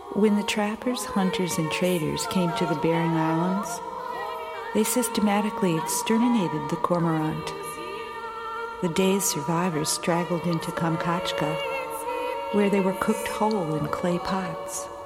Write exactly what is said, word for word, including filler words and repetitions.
When the trappers, hunters, and traders came to the Bering Islands, they systematically exterminated the cormorant. The day's survivors straggled into Kamchatka, where they were cooked whole in clay pots